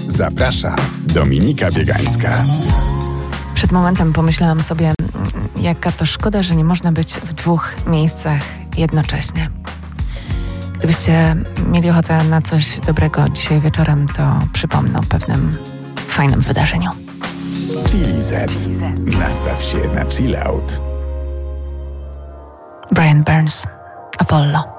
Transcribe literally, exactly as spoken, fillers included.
Zaprasza Dominika Biegańska. Przed momentem pomyślałam sobie, jaka to szkoda, że nie można być w dwóch miejscach jednocześnie. Gdybyście mieli ochotę na coś dobrego dzisiaj wieczorem, to przypomnę o pewnym fajnym wydarzeniu. Chili Z. Nastaw się na chill out. Brian Burns, Apollo.